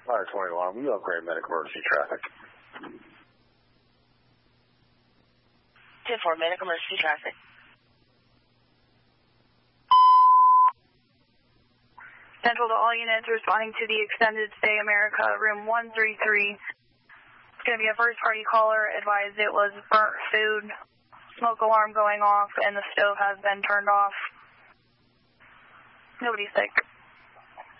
Fire 20 alarm, you upgrade medical emergency traffic. 10-4, medical emergency traffic. Central to all units responding to the Extended Stay America, room 133. It's going to be a first party caller, advised it was burnt food, smoke alarm going off, and the stove has been turned off. Nobody's sick.